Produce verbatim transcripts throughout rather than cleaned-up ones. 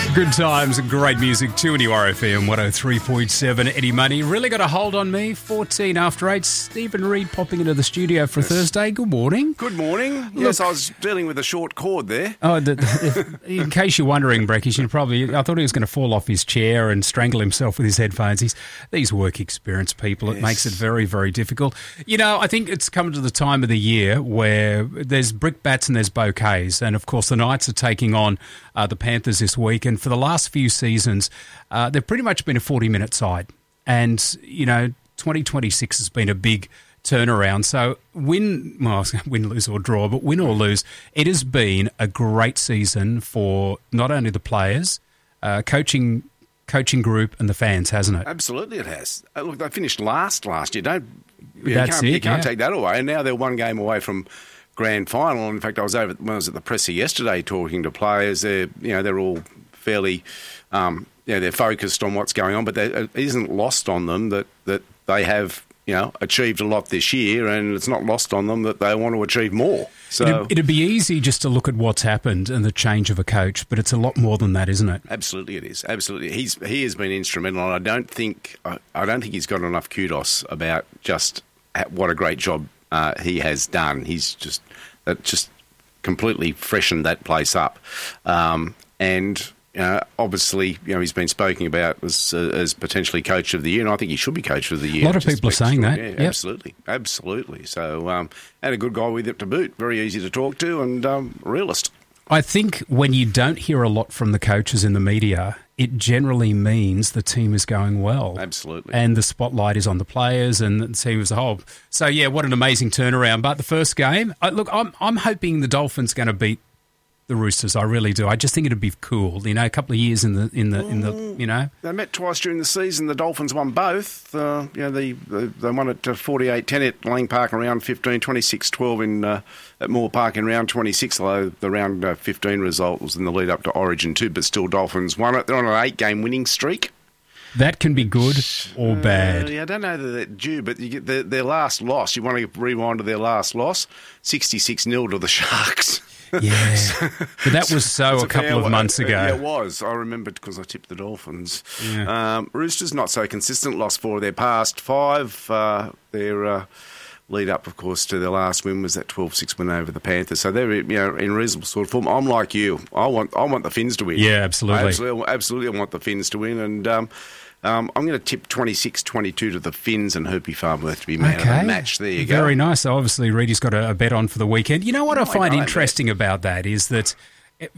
Good times and great music, two N U R F M one oh three point seven. Eddie Money really got a hold on me. fourteen after eight. Stephen Reid popping into the studio for yes. Thursday. Good morning. Good morning. Look, yes, I was dealing with a short cord there. Oh, the, if, in case you're wondering, Breck, you should probably. I thought he was going to fall off his chair and strangle himself with his headphones. He's these work experience people. It yes. makes it very, very difficult. You know, I think it's coming to the time of the year where there's brickbats and there's bouquets, and of course the Knights are taking on uh, the Panthers this week, and for the last few seasons, uh, they've pretty much been a forty-minute side. And, you know, twenty twenty-six has been a big turnaround. So win, well, win, lose or draw, but win or lose, it has been a great season for not only the players, uh, coaching coaching group and the fans, hasn't it? Absolutely it has. Uh, look, they finished last last year. Don't, you That's can't, it, you can't yeah. take that away. And now they're one game away from grand final. In fact, I was over when I was at the presser yesterday talking to players. They're, you know, they're all fairly, um, you know, they're focused on what's going on, but it isn't lost on them that, that they have, you know, achieved a lot this year, and it's not lost on them that they want to achieve more. So it'd, it'd be easy just to look at what's happened and the change of a coach, but it's a lot more than that, isn't it? Absolutely, it is. Absolutely, he's he has been instrumental, and I don't think I, I don't think he's got enough kudos about just what a great job uh, he has done. He's just that just completely freshened that place up, um, and. Uh, obviously, you know, he's been spoken about as, uh, as potentially coach of the year, and I think he should be coach of the year. A lot of people are saying that. Yeah, yep. Absolutely, absolutely. So, um, and a good guy with it to boot. Very easy to talk to and um, realist. I think when you don't hear a lot from the coaches in the media, it generally means the team is going well. Absolutely. And the spotlight is on the players and the team as a whole. So, yeah, what an amazing turnaround. But the first game, I, look, I'm, I'm hoping the Dolphins are going to beat the Roosters. I really do. I just think it'd be cool. You know, a couple of years in the in the in the you know. They met twice during the season. The Dolphins won both. Uh, you know, the, the they won at forty-eight ten at Lang Park in round fifteen, twenty-six twelve in uh, at Moore Park in round twenty-six. Although the round uh, fifteen result was in the lead up to Origin two, but still Dolphins won it. They're on an eight-game winning streak. That can be good or bad. Uh, yeah, I don't know that they're due, but you get their, their last loss. You want to rewind to their last loss, sixty-six nil to the Sharks. Yeah, but that was so a couple of months ago. Yeah, it was. I remembered because I tipped the Dolphins. Yeah. Um, Roosters not so consistent. Lost four of their past five. Uh, their uh, lead up, of course, to their last win was that twelve six win over the Panthers. So they're, you know, in reasonable sort of form. I'm like you. I want I want the Finns to win. Yeah, absolutely. I absolutely, absolutely, I want the Finns to win, and. Um, Um, I'm going to tip twenty-six twenty-two to the Finns, and Herpy Farm will have to be man okay. of the match. There you go. Very nice. So obviously, Reedy's got a, a bet on for the weekend. You know what no, I find I interesting about that is that it,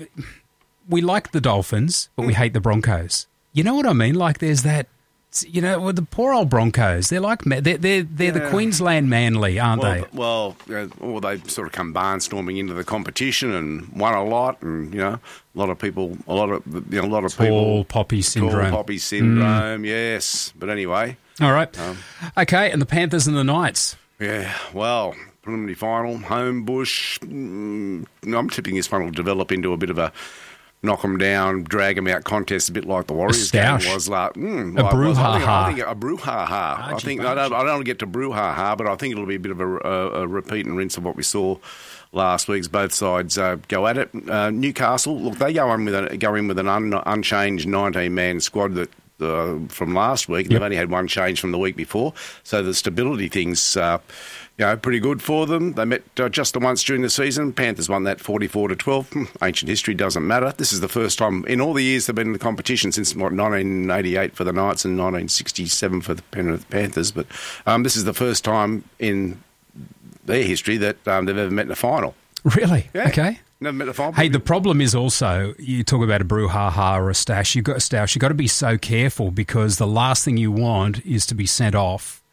we like the Dolphins, but mm. we hate the Broncos. You know what I mean? Like there's that, you know, with the poor old Broncos, they're like, they're, they're, they're yeah. the Queensland Manly, aren't well, they? Well, uh, or they sort of come barnstorming into the competition and won a lot, and, you know, a lot of people, a lot of, you know, a lot of tall people. Poppy syndrome. Tall Poppy syndrome, mm. yes. But anyway. All right. Um, okay, and the Panthers and the Knights. Yeah, well, preliminary final, home bush. Mm, I'm tipping this one will develop into a bit of a knock them down, drag them out contest, a bit like the Warriors game was last. Mm, a like brouhaha. I think a brouhaha. I think I don't, I don't want to get to brouhaha, but I think it'll be a bit of a, a, a repeat and rinse of what we saw last week's. Both sides uh, go at it. Uh, Newcastle, look, they go in with a, go in with an un, unchanged nineteen-man squad that. Uh, from last week, and yep. they've only had one change from the week before, so the stability thing's uh, you know, pretty good for them. They met uh, just the once during the season. Panthers won that forty-four to twelve. Ancient history doesn't matter. This is the first time in all the years they've been in the competition since what, nineteen eighty-eight for the Knights and nineteen sixty-seven for the Penrith Panthers. But um, this is the first time in their history that um, they've ever met in a final. Really? Yeah. Okay. Never met a final. Hey, the problem is also, you talk about a brouhaha or a stash, you've got a stash, you've got to be so careful because the last thing you want is to be sent off.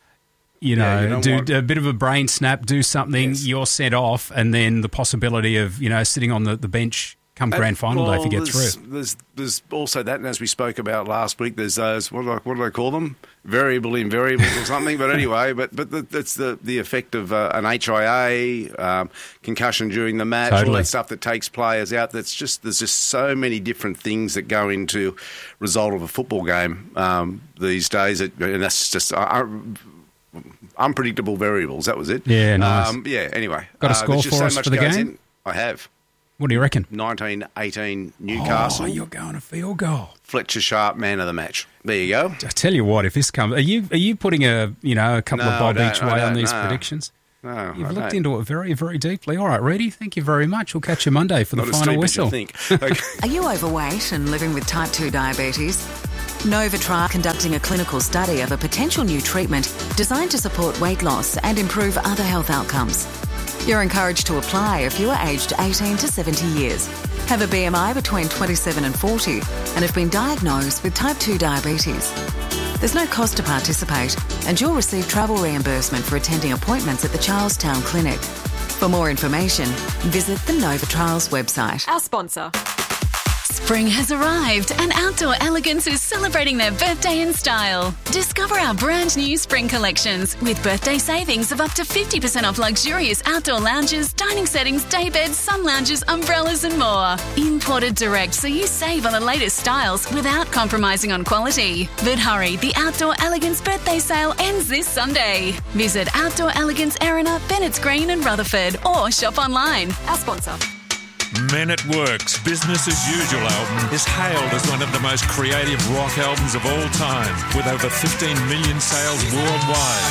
You know, yeah, you do want... a bit of a brain snap, do something, yes. you're sent off, and then the possibility of, you know, sitting on the, the bench come uh, grand final well, day if you get there's, through. There's there's also that, and as we spoke about last week, there's those, what do I, what do I call them? Variable invariables or something, but anyway, but but the, that's the, the effect of uh, an H I A, um, concussion during the match, totally. all that stuff that takes players out. That's just There's just so many different things that go into result of a football game um, these days, and that's just... Uh, unpredictable variables, that was it. Yeah, nice. Um, yeah, anyway. Got a uh, score just for so us much for the goes game? In. I have. What do you reckon? nineteen eighteen Newcastle. Oh, you're going a field goal. Fletcher Sharp, man of the match. There you go. I tell you what, if this comes, are you are you putting a you know a couple No, of bob I each don't, way I on don't, these no. predictions? No, You've I looked don't. into it very, very deeply. All right, Reedy, thank you very much. We'll catch you Monday for the Not as final deep whistle. as you think. Okay. Are you overweight and living with type two diabetes? Novitrial conducting a clinical study of a potential new treatment designed to support weight loss and improve other health outcomes. You're encouraged to apply if you are aged eighteen to seventy years, have a B M I between twenty-seven and forty, and have been diagnosed with type two diabetes. There's no cost to participate, and you'll receive travel reimbursement for attending appointments at the Charlestown Clinic. For more information, visit the Novitrials website. Our sponsor. Spring has arrived and Outdoor Elegance is celebrating their birthday in style. Discover our brand new spring collections with birthday savings of up to fifty percent off luxurious outdoor lounges, dining settings, day beds, sun lounges, umbrellas and more. Imported direct so you save on the latest styles without compromising on quality. But hurry, the Outdoor Elegance birthday sale ends this Sunday. Visit Outdoor Elegance Erina, Bennett's Green and Rutherford or shop online. Our sponsor. Men at Work's Business as Usual album is hailed as one of the most creative rock albums of all time, with over fifteen million sales worldwide.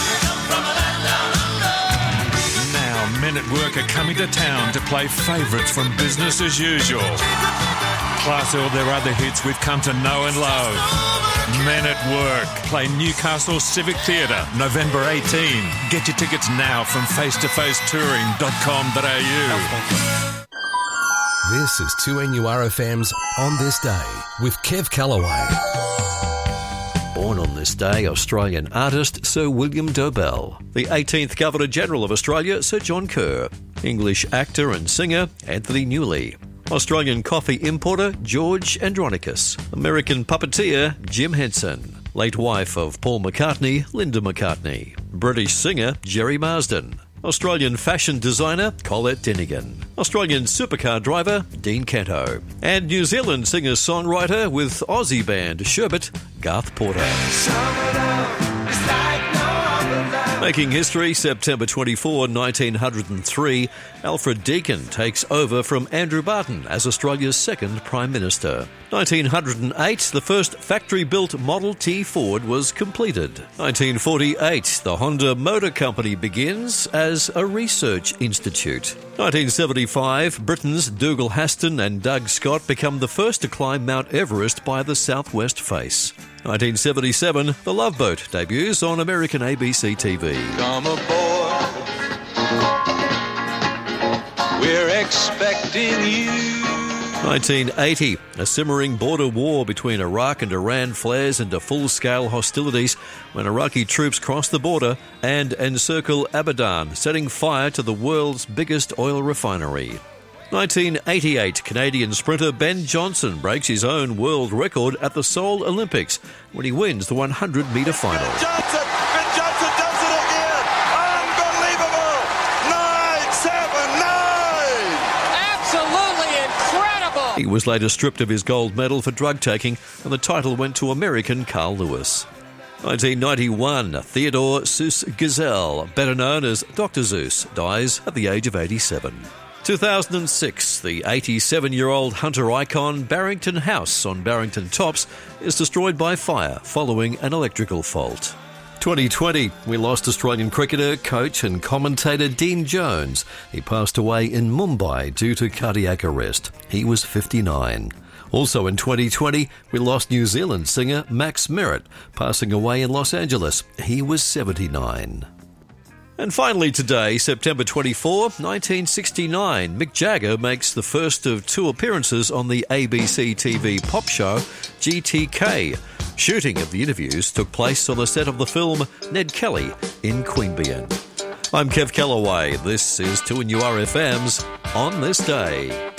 Now, Men at Work are coming to town to play favourites from Business as Usual, plus all their other hits we've come to know and love. Men at Work play Newcastle Civic Theatre November eighteenth. Get your tickets now from face to face touring dot com dot a u. This is two N U R F M's On This Day with Kev Callaway. Born on this day, Australian artist Sir William Dobell. The eighteenth Governor-General of Australia, Sir John Kerr. English actor and singer, Anthony Newley. Australian coffee importer, George Andronicus. American puppeteer, Jim Henson. Late wife of Paul McCartney, Linda McCartney. British singer, Jerry Marsden. Australian fashion designer, Colette Denigan. Australian supercar driver, Dean Canto. And New Zealand singer-songwriter with Aussie band Sherbet, Garth Porter. Making history, September twenty-fourth, nineteen oh three, Alfred Deakin takes over from Andrew Barton as Australia's second Prime Minister. nineteen oh eight, the first factory-built Model T Ford was completed. nineteen forty-eight, the Honda Motor Company begins as a research institute. nineteen seventy-five, Britain's Dougal Haston and Doug Scott become the first to climb Mount Everest by the southwest face. nineteen seventy-seven, The Love Boat debuts on American A B C T V. Come aboard, we're expecting you. nineteen eighty, a simmering border war between Iraq and Iran flares into full-scale hostilities when Iraqi troops cross the border and encircle Abadan, setting fire to the world's biggest oil refinery. nineteen eighty-eight, Canadian sprinter Ben Johnson breaks his own world record at the Seoul Olympics when he wins the one hundred metre final. Ben Johnson, Ben Johnson does it again. Unbelievable. nine seven nine. Absolutely incredible. He was later stripped of his gold medal for drug taking, and the title went to American Carl Lewis. nineteen ninety-one, Theodore Seuss Geisel, better known as Doctor Seuss, dies at the age of eighty-seven. two thousand six, the eighty-seven-year-old hunter icon Barrington House on Barrington Tops is destroyed by fire following an electrical fault. twenty twenty, we lost Australian cricketer, coach and commentator Dean Jones. He passed away in Mumbai due to cardiac arrest. He was fifty-nine. Also in twenty twenty, we lost New Zealand singer Max Merritt, passing away in Los Angeles. He was seventy-nine. And finally today, September twenty-fourth, nineteen sixty-nine, Mick Jagger makes the first of two appearances on the A B C T V pop show G T K. Shooting of the interviews took place on the set of the film Ned Kelly in Queanbeyan. I'm Kev Callaway. This is two N U R F M's On This Day.